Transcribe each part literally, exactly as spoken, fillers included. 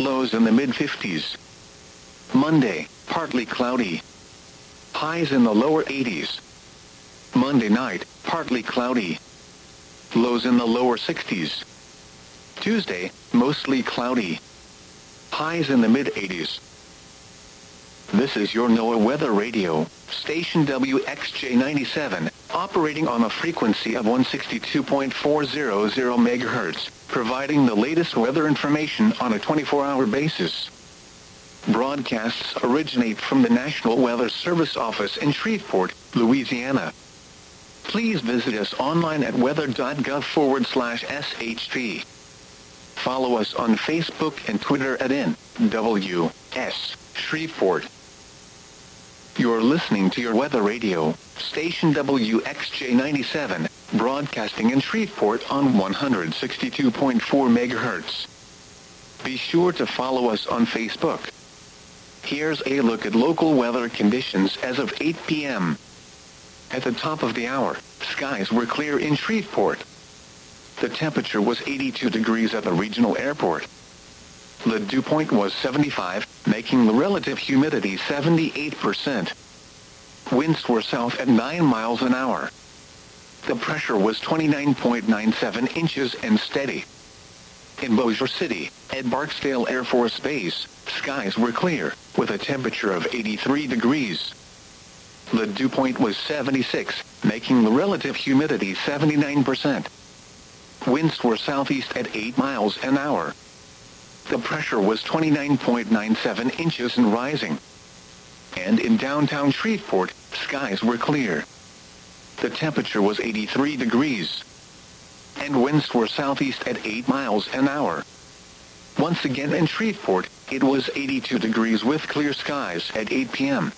lows in the mid fifties. Monday, partly cloudy. Highs in the lower eighties. Monday night, partly cloudy. Lows in the lower sixties. Tuesday, mostly cloudy. Highs in the mid eighties. This is your NOAA Weather Radio, station W X J ninety-seven, operating on a frequency of one sixty-two point four hundred megahertz, providing the latest weather information on a twenty-four hour basis. Broadcasts originate from the National Weather Service office in Shreveport, Louisiana. Please visit us online at weather.gov forward slash SHP. Follow us on Facebook and Twitter at N W S Shreveport. You're listening to your Weather Radio, station W X J ninety-seven, broadcasting in Shreveport on one sixty-two point four megahertz. Be sure to follow us on Facebook. Here's a look at local weather conditions as of eight p.m. At the top of the hour, skies were clear in Shreveport. The temperature was eighty-two degrees at the regional airport. The dew point was seventy-five, making the relative humidity seventy-eight percent. Winds were south at nine miles an hour. The pressure was twenty-nine point nine seven inches and steady. In Bossier City, at Barksdale Air Force Base, skies were clear, with a temperature of eighty-three degrees. The dew point was seventy-six, making the relative humidity seventy-nine percent. Winds were southeast at eight miles an hour. The pressure was twenty-nine point nine seven inches and rising. And in downtown Shreveport, skies were clear. The temperature was eighty-three degrees. And winds were southeast at eight miles an hour. Once again in Shreveport, it was eighty-two degrees with clear skies at eight p.m.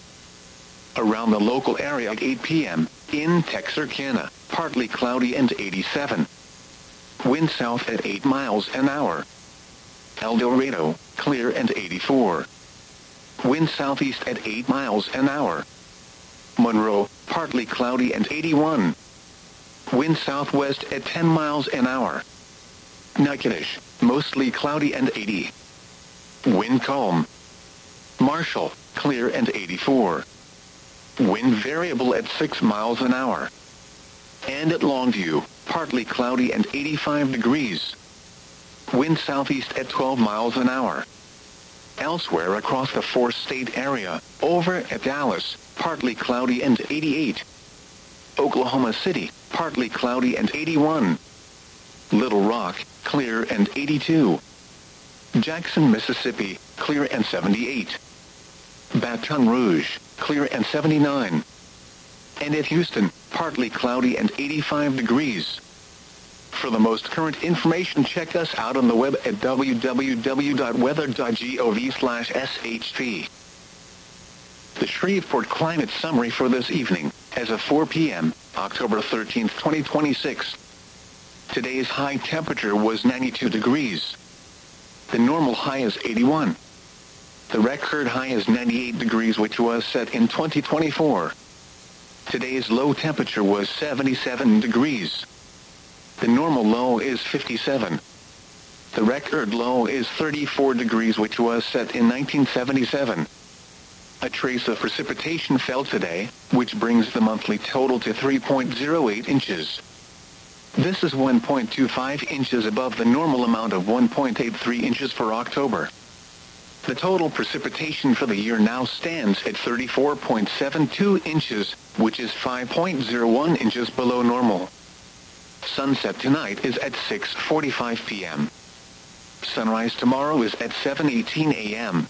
Around the local area at eight p.m., in Texarkana, partly cloudy and eighty-seven. Wind south at eight miles an hour. El Dorado, clear and eighty-four. Wind southeast at eight miles an hour. Monroe, partly cloudy and eighty-one. Wind southwest at ten miles an hour. Natchitoches, mostly cloudy and eighty. Wind calm. Marshall, clear and eighty-four. Wind variable at six miles an hour. And at Longview, partly cloudy and eighty-five degrees. Wind southeast at twelve miles an hour. Elsewhere across the four-state area, over at Dallas, partly cloudy and eighty-eight. Oklahoma City, partly cloudy and eighty-one. Little Rock, clear and eighty-two. Jackson, Mississippi, clear and seventy-eight. Baton Rouge, clear and seventy-nine. And at Houston, partly cloudy and eighty-five degrees. For the most current information, check us out on the web at w w w dot weather dot gov slash S H P. The Shreveport Climate Summary for this evening, as of four p.m., October thirteenth, twenty twenty-six. Today's high temperature was ninety-two degrees. The normal high is eighty-one. The record high is ninety-eight degrees, which was set in twenty twenty-four. Today's low temperature was seventy-seven degrees. The normal low is fifty-seven. The record low is thirty-four degrees, which was set in nineteen seventy-seven. A trace of precipitation fell today, which brings the monthly total to three point zero eight inches. This is one point two five inches above the normal amount of one point eight three inches for October. The total precipitation for the year now stands at thirty-four point seven two inches, which is five point zero one inches below normal. Sunset tonight is at six forty-five p.m. Sunrise tomorrow is at seven eighteen a.m.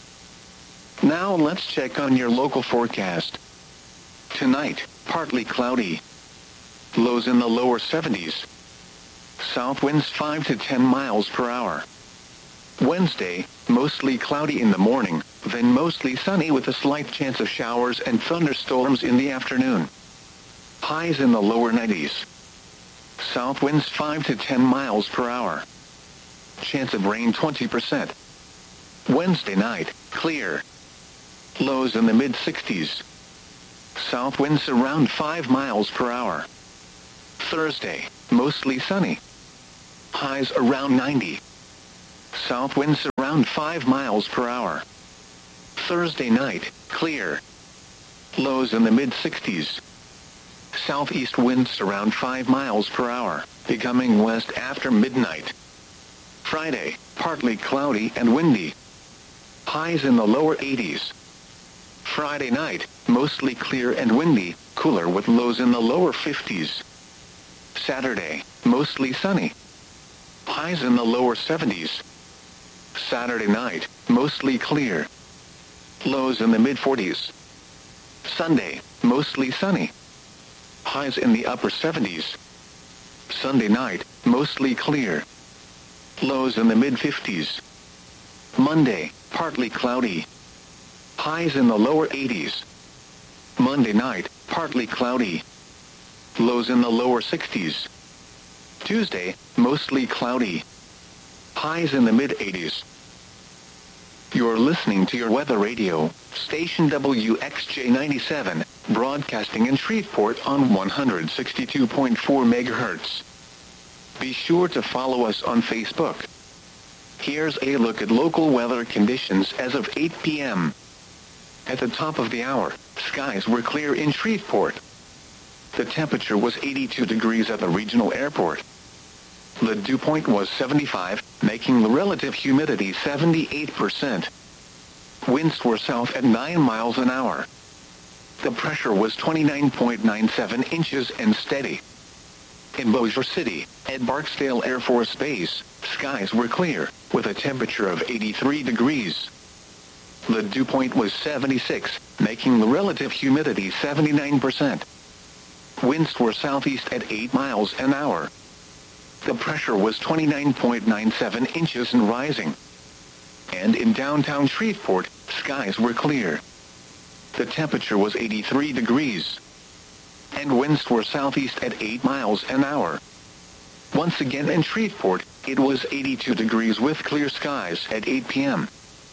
Now let's check on your local forecast. Tonight, partly cloudy. Lows in the lower seventies. South winds five to ten miles per hour. Wednesday, mostly cloudy in the morning, then mostly sunny with a slight chance of showers and thunderstorms in the afternoon. Highs in the lower nineties. South winds five to ten miles per hour. Chance of rain twenty percent. Wednesday night, clear. Lows in the mid sixties. South winds around five miles per hour. Thursday, mostly sunny. Highs around ninety. South winds around five miles per hour. Thursday night, clear. Lows in the mid sixties. Southeast winds around five miles per hour, becoming west after midnight. Friday, partly cloudy and windy. Highs in the lower eighties. Friday night, mostly clear and windy, cooler with lows in the lower fifties. Saturday, mostly sunny. Highs in the lower seventies. Saturday night, mostly clear. Lows in the mid forties. Sunday, mostly sunny. Highs in the upper seventies. Sunday night, mostly clear. Lows in the mid fifties. Monday, partly cloudy. Highs in the lower eighties. Monday night, partly cloudy. Lows in the lower sixties. Tuesday, mostly cloudy. Highs in the mid eighties. You're listening to your weather radio, station W X J ninety-seven, broadcasting in Shreveport on one hundred sixty-two point four megahertz. Be sure to follow us on Facebook. Here's a look at local weather conditions as of eight p.m. At the top of the hour, skies were clear in Shreveport. The temperature was eighty-two degrees at the regional airport. The dew point was seventy-five, making the relative humidity seventy-eight percent. Winds were south at nine miles an hour. The pressure was twenty-nine point nine seven inches and steady. In Bossier City, at Barksdale Air Force Base, skies were clear, with a temperature of eighty-three degrees. The dew point was seventy-six, making the relative humidity seventy-nine percent. Winds were southeast at eight miles an hour. The pressure was twenty-nine point nine seven inches and rising. And in downtown Shreveport, skies were clear. The temperature was eighty-three degrees. And winds were southeast at eight miles an hour. Once again in Shreveport, it was eighty-two degrees with clear skies at eight p.m.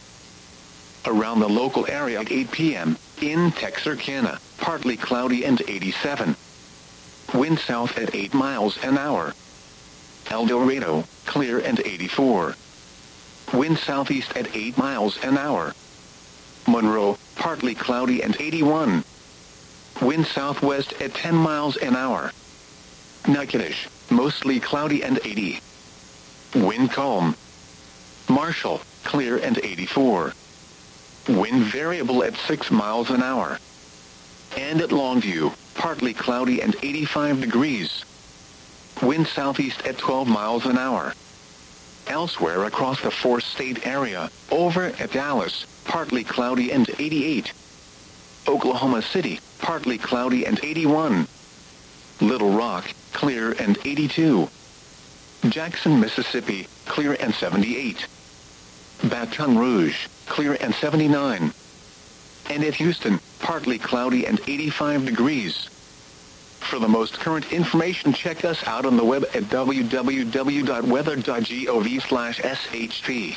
Around the local area at eight p.m., in Texarkana, partly cloudy and eighty-seven. Wind south at eight miles an hour. El Dorado, clear and eighty-four. Wind southeast at eight miles an hour. Monroe, partly cloudy and eighty-one. Wind southwest at ten miles an hour. Natchitoches, mostly cloudy and eighty. Wind calm. Marshall, clear and eighty-four. Wind variable at six miles an hour. And at Longview, partly cloudy and eighty-five degrees. Wind southeast at twelve miles an hour. Elsewhere across the four-state area, over at Dallas, partly cloudy and eighty-eight. Oklahoma City, partly cloudy and eighty-one. Little Rock, clear and eighty-two. Jackson, Mississippi, clear and seventy-eight. Baton Rouge, clear and seventy-nine. And at Houston, partly cloudy and eighty-five degrees. For the most current information, check us out on the web at w w w dot weather dot gov slash s h p.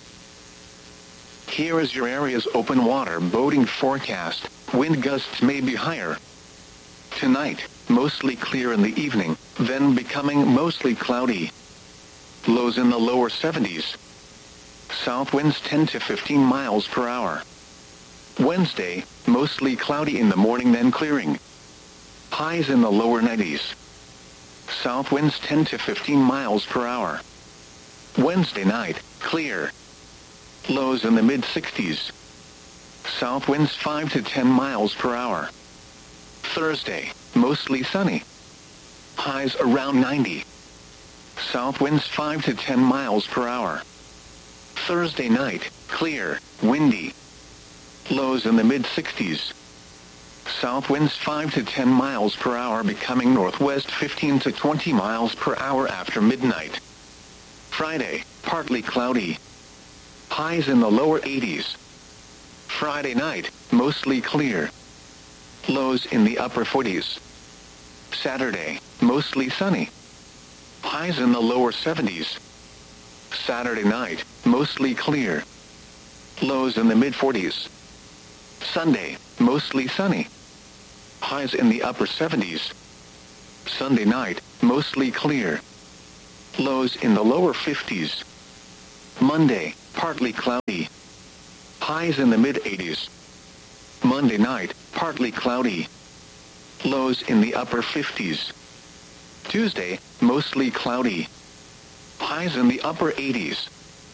Here is your area's open water boating forecast. Wind gusts may be higher. Tonight, mostly clear in the evening, then becoming mostly cloudy. Lows in the lower seventies. South winds ten to fifteen miles per hour. Wednesday, mostly cloudy in the morning, then clearing. Highs in the lower nineties. South winds ten to fifteen miles per hour. Wednesday night, clear. Lows in the mid sixties. South winds five to ten miles per hour. Thursday, mostly sunny. Highs around ninety. South winds five to ten miles per hour. Thursday night, clear, windy. Lows in the mid sixties. South winds five to ten miles per hour, becoming northwest fifteen to twenty miles per hour after midnight. Friday, partly cloudy. Highs in the lower eighties. Friday night, mostly clear. Lows in the upper forties. Saturday, mostly sunny. Highs in the lower seventies. Saturday night, mostly clear. Lows in the mid forties. Sunday, mostly sunny. Highs in the upper seventies. Sunday night, mostly clear. Lows in the lower fifties. Monday, partly cloudy. Highs in the mid eighties. Monday night, partly cloudy. Lows in the upper fifties. Tuesday, mostly cloudy. Highs in the upper eighties.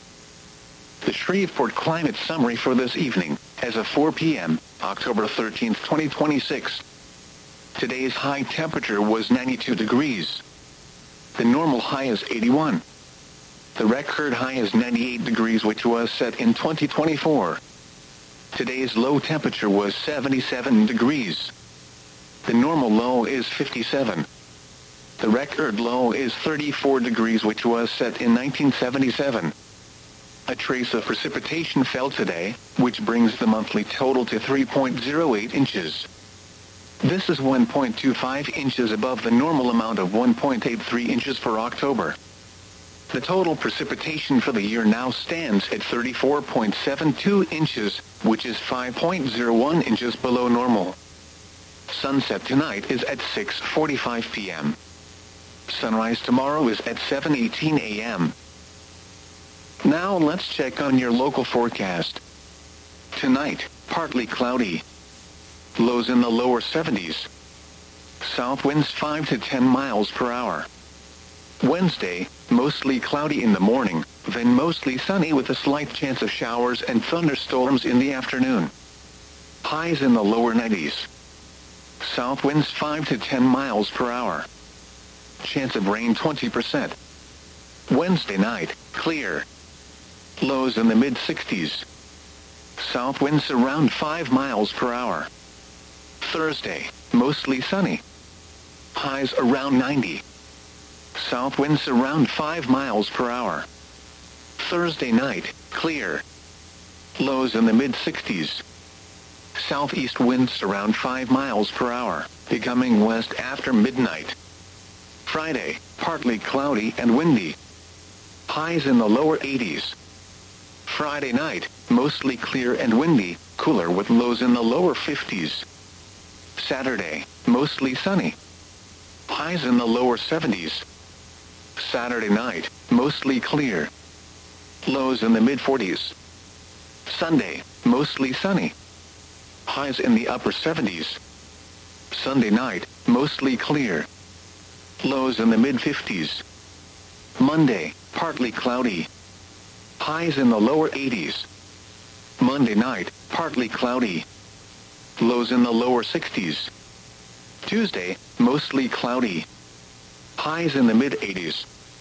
The Shreveport Climate Summary for this evening, as of four p m, October thirteenth, twenty twenty-six. Today's high temperature was ninety-two degrees. The normal high is eighty-one. The record high is ninety-eight degrees, which was set in twenty twenty-four. Today's low temperature was seventy-seven degrees. The normal low is fifty-seven. The record low is thirty-four degrees, which was set in nineteen seventy-seven. A trace of precipitation fell today, which brings the monthly total to three point zero eight inches. This is one point two five inches above the normal amount of one point eight three inches for October. The total precipitation for the year now stands at thirty-four point seven two inches, which is five point zero one inches below normal. Sunset tonight is at six forty-five p m Sunrise tomorrow is at seven eighteen a m Now let's check on your local forecast. Tonight, partly cloudy. Lows in the lower seventies. South winds five to ten miles per hour. Wednesday, mostly cloudy in the morning, then mostly sunny with a slight chance of showers and thunderstorms in the afternoon. Highs in the lower nineties. South winds five to ten miles per hour. Chance of rain twenty percent. Wednesday night, clear. Lows in the mid sixties. South winds around five miles per hour. Thursday, mostly sunny. Highs around ninety. South winds around five miles per hour. Thursday night, clear. Lows in the mid sixties. Southeast winds around five miles per hour, becoming west after midnight. Friday, partly cloudy and windy. Highs in the lower eighties. Friday night, mostly clear and windy, cooler with lows in the lower fifties. Saturday, mostly sunny. Highs in the lower seventies. Saturday night, mostly clear. Lows in the mid forties. Sunday, mostly sunny. Highs in the upper seventies. Sunday night, mostly clear. Lows in the mid fifties. Monday, partly cloudy. Highs in the lower eighties. Monday night, partly cloudy. Lows in the lower sixties. Tuesday, mostly cloudy. Highs in the mid eighties.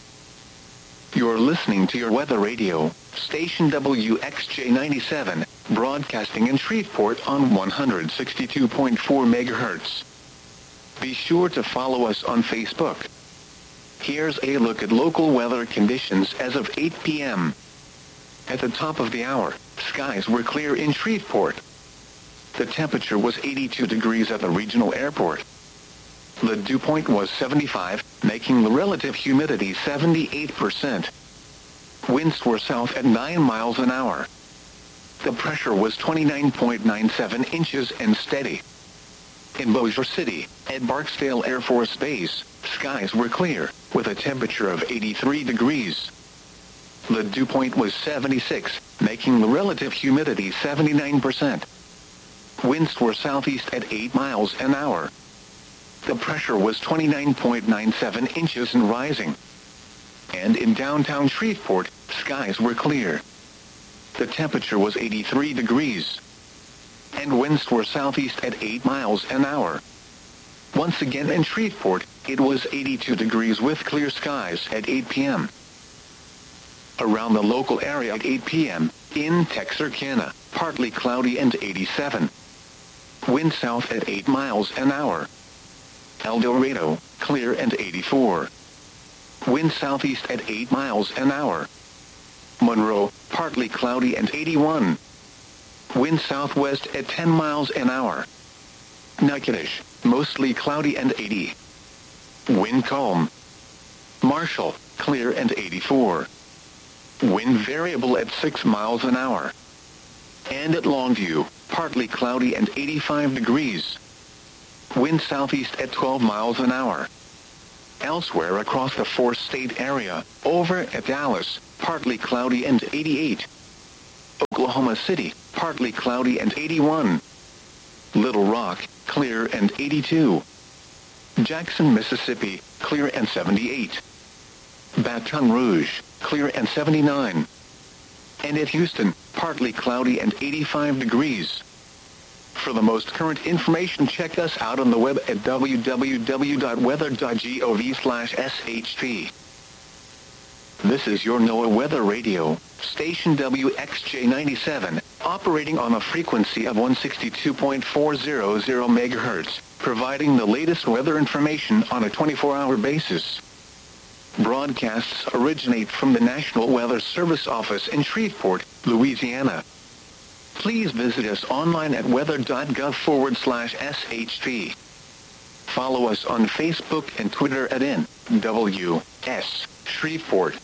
You're listening to your weather radio, station W X J ninety-seven, broadcasting in Shreveport on one hundred sixty-two point four megahertz. Be sure to follow us on Facebook. Here's a look at local weather conditions as of eight p m At the top of the hour, skies were clear in Shreveport. The temperature was eighty-two degrees at the regional airport. The dew point was seventy-five, making the relative humidity seventy-eight percent. Winds were south at nine miles an hour. The pressure was twenty-nine point nine seven inches and steady. In Bossier City, at Barksdale Air Force Base, skies were clear, with a temperature of eighty-three degrees. The dew point was seventy-six, making the relative humidity seventy-nine percent. Winds were southeast at eight miles an hour. The pressure was twenty-nine point nine seven inches and rising. And in downtown Shreveport, skies were clear. The temperature was eighty-three degrees. And winds were southeast at eight miles an hour. Once again in Shreveport, it was eighty-two degrees with clear skies at eight p m Around the local area at eight p m, in Texarkana, partly cloudy and eighty-seven. Wind south at eight miles an hour. El Dorado, clear and eighty-four. Wind southeast at eight miles an hour. Monroe, partly cloudy and eighty-one. Wind southwest at ten miles an hour. Natchitoches, mostly cloudy and eighty. Wind calm. Marshall, clear and eighty-four. Wind variable at six miles an hour. And at Longview, partly cloudy and eighty-five degrees. Wind southeast at twelve miles an hour. Elsewhere across the four-state area, over at Dallas, partly cloudy and eighty-eight. Oklahoma City, partly cloudy and eighty-one. Little Rock, clear and eighty-two. Jackson, Mississippi, clear and seventy-eight. Baton Rouge, clear and seventy-nine. And at Houston, partly cloudy and eighty-five degrees. For the most current information, check us out on the web at w w w dot weather dot gov slash s h p. This is your NOAA Weather Radio, station W X J ninety-seven, operating on a frequency of one sixty-two point four hundred megahertz, providing the latest weather information on a twenty-four hour basis. Broadcasts originate from the National Weather Service office in Shreveport, Louisiana. Please visit us online at weather.gov forward slash shp. Follow us on Facebook and Twitter at N W S Shreveport.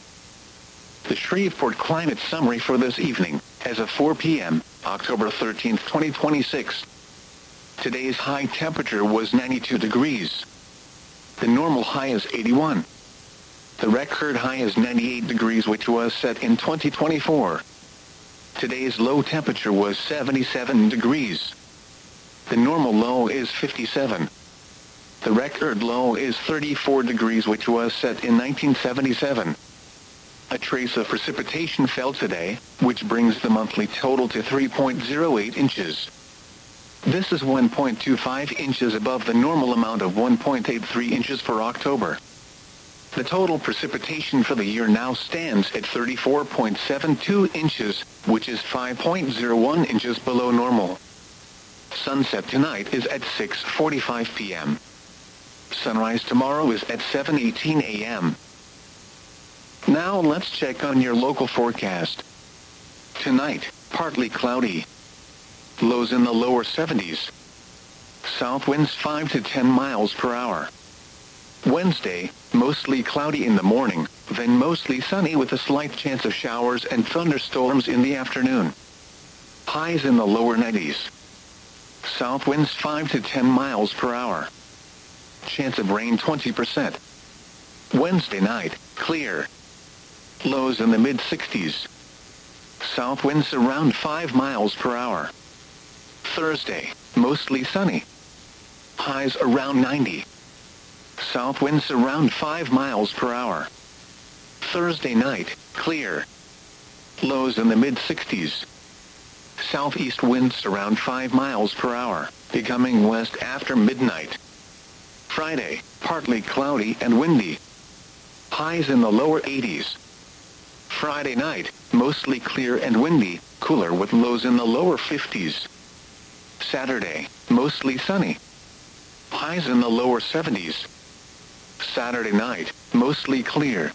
The Shreveport Climate Summary for this evening, as of four p m, October thirteenth, twenty twenty-six. Today's high temperature was ninety-two degrees. The normal high is eighty-one. The record high is ninety-eight degrees, which was set in twenty twenty-four. Today's low temperature was seventy-seven degrees. The normal low is fifty-seven. The record low is thirty-four degrees, which was set in nineteen seventy-seven. A trace of precipitation fell today, which brings the monthly total to three point zero eight inches. This is one point two five inches above the normal amount of one point eight three inches for October. The total precipitation for the year now stands at thirty-four point seven two inches, which is five point zero one inches below normal. Sunset tonight is at six forty-five p m Sunrise tomorrow is at seven eighteen a m Now let's check on your local forecast. Tonight, partly cloudy. Lows in the lower seventies. South winds five to ten miles per hour. Wednesday, mostly cloudy in the morning, then mostly sunny with a slight chance of showers and thunderstorms in the afternoon. Highs in the lower nineties. South winds five to ten miles per hour. Chance of rain twenty percent. Wednesday night, clear. Lows in the mid sixties. South winds around five miles per hour. Thursday, mostly sunny. Highs around ninety. South winds around five miles per hour. Thursday night, clear. Lows in the mid sixties. Southeast winds around five miles per hour, becoming west after midnight. Friday, partly cloudy and windy. Highs in the lower eighties. Friday night, mostly clear and windy, cooler with lows in the lower fifties. Saturday, mostly sunny. Highs in the lower seventies. Saturday night, mostly clear.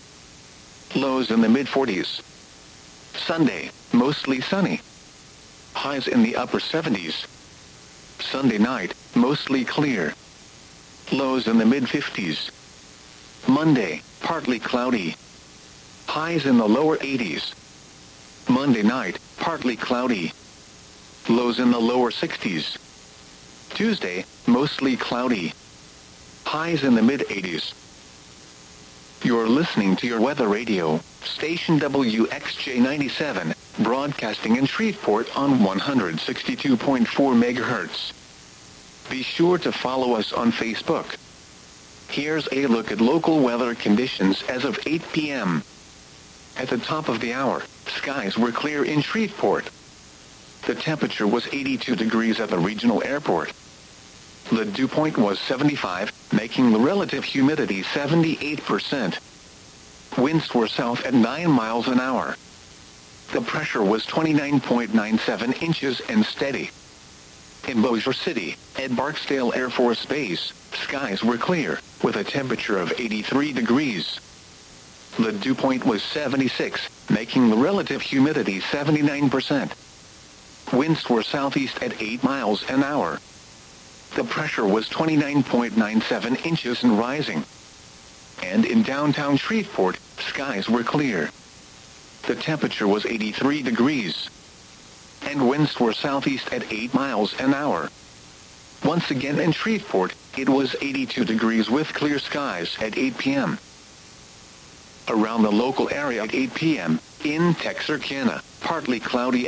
Lows in the mid forties. Sunday, mostly sunny. Highs in the upper seventies. Sunday night, mostly clear. Lows in the mid fifties. Monday, partly cloudy. Highs in the lower eighties. Monday night, partly cloudy. Lows in the lower sixties. Tuesday, mostly cloudy. Highs in the mid eighties. You're listening to your weather radio, station W X J ninety-seven, broadcasting in Shreveport on one sixty-two point four megahertz. Be sure to follow us on Facebook. Here's a look at local weather conditions as of eight p m At the top of the hour, skies were clear in Shreveport. The temperature was eighty-two degrees at the regional airport. The dew point was seventy-five, making the relative humidity seventy-eight percent. Winds were south at nine miles an hour. The pressure was twenty-nine point nine seven inches and steady. In Bossier City, at Barksdale Air Force Base, skies were clear, with a temperature of eighty-three degrees. The dew point was seventy-six, making the relative humidity seventy-nine percent. Winds were southeast at eight miles an hour. The pressure was twenty-nine point nine seven inches and rising. And in downtown Shreveport, skies were clear. The temperature was eighty-three degrees. And winds were southeast at eight miles an hour. Once again in Shreveport, it was eighty-two degrees with clear skies at eight p m Around the local area at eight p m, in Texarkana, partly cloudy